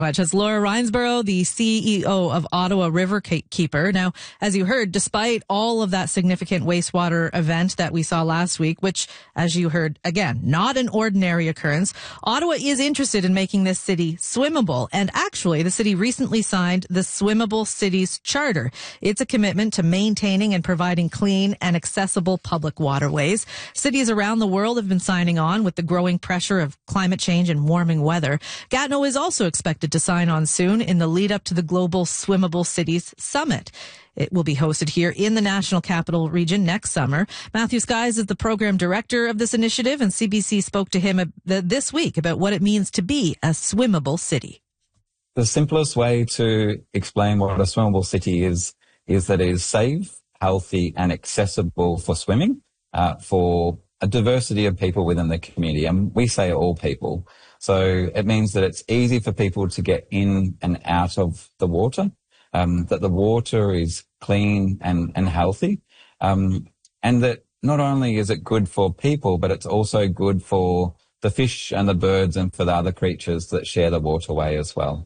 Much as Laura Rinesborough, the CEO of Ottawa Riverkeeper. Now, as you heard, despite all of that significant wastewater event that we saw last week, which, as you heard, again, not an ordinary occurrence, Ottawa is interested in making this city swimmable. And actually, the city recently signed the Swimmable Cities Charter. It's a commitment to maintaining and providing clean and accessible public waterways. Cities around the world have been signing on with the growing pressure of climate change and warming weather. Gatineau is also expected to sign on soon in the lead up to the Global Swimmable Cities Summit. It will be hosted here in the National Capital Region next summer. Matthew Skies is the program director of this initiative, and CBC spoke to him this week about what it means to be a swimmable city. The simplest way to explain what a swimmable city is that it is safe, healthy, and accessible for swimming for a diversity of people within the community. And we say all people. So it means that it's easy for people to get in and out of the water, that the water is clean and healthy, and that not only is it good for people, but it's also good for the fish and the birds and for the other creatures that share the waterway as well.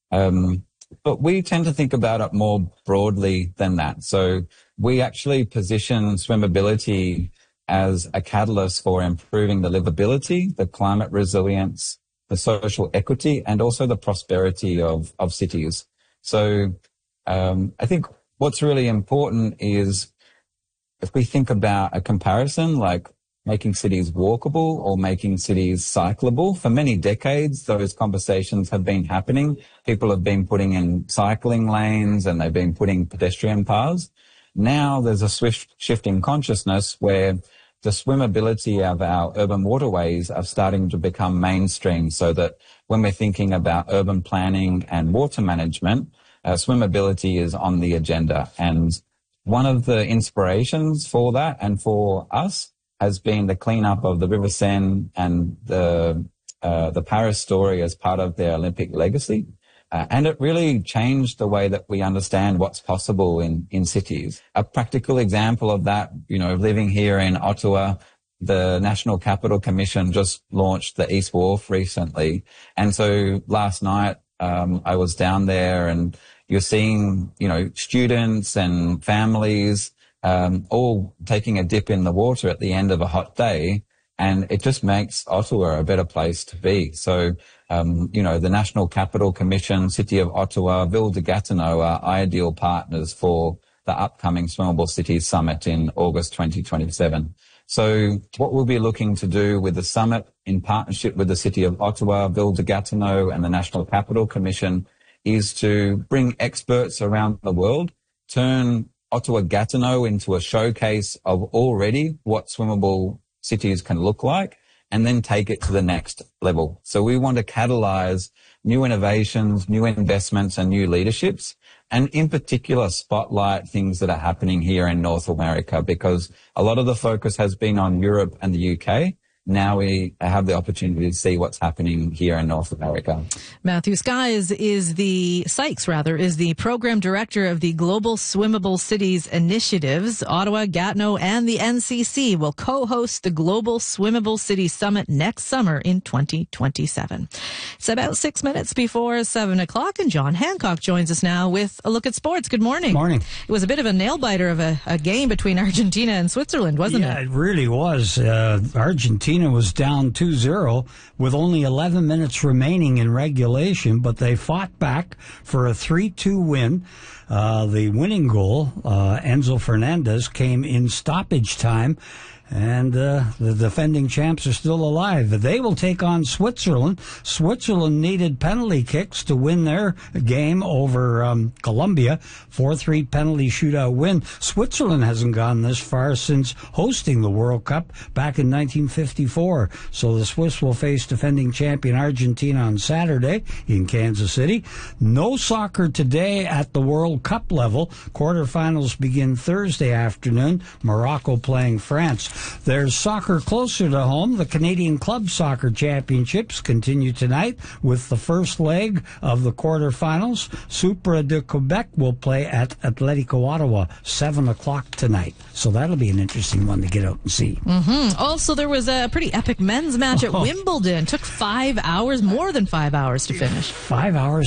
But we tend to think about it more broadly than that. So we actually position swimmability as a catalyst for improving the livability, the climate resilience, the social equity, and also the prosperity of cities. So I think what's really important is if we think about a comparison like making cities walkable or making cities cyclable, for many decades those conversations have been happening. People have been putting in cycling lanes and they've been putting pedestrian paths. Now there's a swift shift in consciousness where the swimmability of our urban waterways are starting to become mainstream, so that when we're thinking about urban planning and water management, swimmability is on the agenda. And one of the inspirations for that and for us has been the cleanup of the River Seine and the Paris story as part of their Olympic legacy. And it really changed the way that we understand what's possible in cities. A practical example of that, living here in Ottawa, the National Capital Commission just launched the East Wharf recently. And so last night, I was down there and you're seeing, students and families, all taking a dip in the water at the end of a hot day. And it just makes Ottawa a better place to be. So, the National Capital Commission, City of Ottawa, Ville de Gatineau are ideal partners for the upcoming Swimmable Cities Summit in August 2027. So what we'll be looking to do with the summit in partnership with the City of Ottawa, Ville de Gatineau and the National Capital Commission is to bring experts around the world, turn Ottawa-Gatineau into a showcase of already what swimmable cities can look like, and then take it to the next level. So we want to catalyze new innovations, new investments, and new leaderships, and in particular spotlight things that are happening here in North America, because a lot of the focus has been on Europe and the UK. Now we have the opportunity to see what's happening here in North America. Matthew Skies is the program director of the Global Swimmable Cities Initiatives. Ottawa, Gatineau, and the NCC will co-host the Global Swimmable Cities Summit next summer in 2027. It's about 6 minutes before 7 o'clock, and John Hancock joins us now with a look at sports. Good morning. Morning. It was a bit of a nail-biter of a game between Argentina and Switzerland, wasn't it? Yeah, it really was. Argentina was down 2-0 with only 11 minutes remaining in regulation, but they fought back for a 3-2 win. The winning goal, Enzo Fernandez, came in stoppage time, and the defending champs are still alive. They will take on Switzerland. Switzerland needed penalty kicks to win their game over Colombia. 4-3 penalty shootout win. Switzerland hasn't gone this far since hosting the World Cup back in 1954. So the Swiss will face defending champion Argentina on Saturday in Kansas City. No soccer today at the World Cup level. Quarterfinals begin Thursday afternoon. Morocco playing France. There's soccer closer to home. The Canadian Club Soccer Championships continue tonight with the first leg of the quarterfinals. Supra de Quebec will play at Atletico Ottawa, 7 o'clock tonight. So that'll be an interesting one to get out and see. Mm-hmm. Also, there was a pretty epic men's match at Wimbledon. Took 5 hours, more than 5 hours to finish. 5 hours.